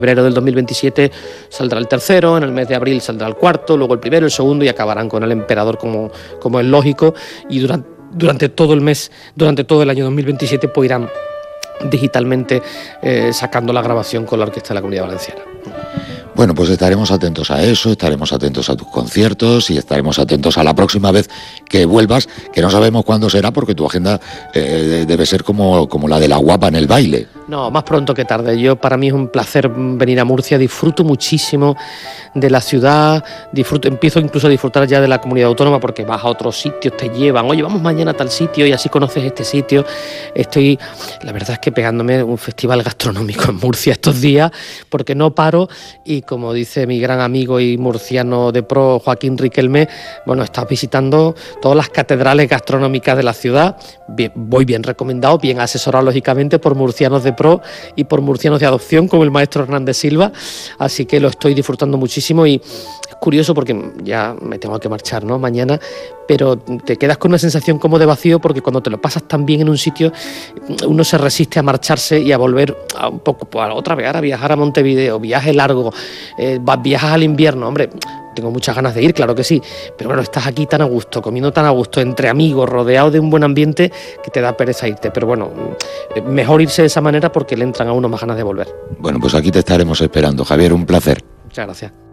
febrero del 2027 saldrá el tercero, en el mes de abril saldrá el cuarto, luego el primero, el segundo y acabarán con el emperador como es lógico, y durante todo el mes, durante todo el año 2027 pues irán digitalmente sacando la grabación con la Orquesta de la Comunidad Valenciana. Bueno, pues estaremos atentos a eso, estaremos atentos a tus conciertos y estaremos atentos a la próxima vez que vuelvas, que no sabemos cuándo será porque tu agenda debe ser como la de la guapa en el baile. No, más pronto que tarde. Para mí es un placer venir a Murcia, disfruto muchísimo de la ciudad, empiezo incluso a disfrutar ya de la comunidad autónoma porque vas a otros sitios, te llevan, oye, vamos mañana a tal sitio y así conoces este sitio. La verdad es que pegándome un festival gastronómico en Murcia estos días porque no paro y como dice mi gran amigo y murciano de pro, Joaquín Riquelme, bueno, estás visitando todas las catedrales gastronómicas de la ciudad, voy bien recomendado, bien asesorado lógicamente por murcianos de pro y por murcianos de adopción como el maestro Hernández Silva, así que lo estoy disfrutando muchísimo y es curioso porque ya me tengo que marchar, ¿no? Mañana, pero te quedas con una sensación como de vacío porque cuando te lo pasas tan bien en un sitio uno se resiste a marcharse y a volver a un poco pues, otra vez, a viajar a Montevideo, viaje largo, viajas al invierno, hombre, tengo muchas ganas de ir, claro que sí, pero bueno, estás aquí tan a gusto, comiendo tan a gusto, entre amigos, rodeado de un buen ambiente que te da pereza irte, pero bueno, mejor irse de esa manera porque le entran a uno más ganas de volver. Bueno, pues aquí te estaremos esperando, Javier, un placer. Muchas gracias.